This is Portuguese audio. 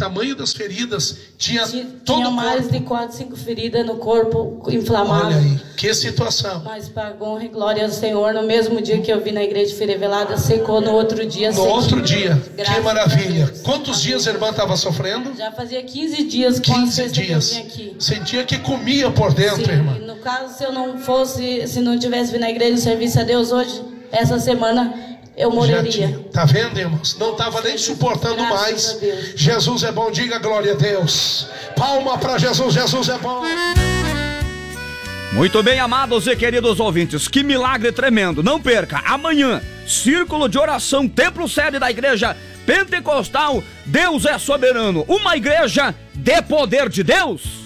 tamanho das feridas, tinha todo tinha o mais corpo. de 4, 5 feridas no corpo inflamado. Olha aí, que situação. Mas para honra e glória ao Senhor, no mesmo dia que eu vim na igreja fui revelada, secou no outro dia. No outro dia, que maravilha. Deus. Quantos dias a irmã estava sofrendo? Já fazia 15 dias com a 15 sexta que eu dias. vim aqui. Sentia que comia por dentro, Sim, irmã. e no caso, se não tivesse vindo na igreja serviço a Deus hoje, essa semana eu morreria. Tá vendo, irmãos? Não estava nem suportando Graças mais. a Deus. Jesus é bom, diga glória a Deus. Palma para Jesus, Jesus é bom. Muito bem, amados e queridos ouvintes, que milagre tremendo. Não perca, amanhã, Círculo de Oração, Templo Sede da Igreja Pentecostal, Deus é Soberano. Uma igreja de poder de Deus.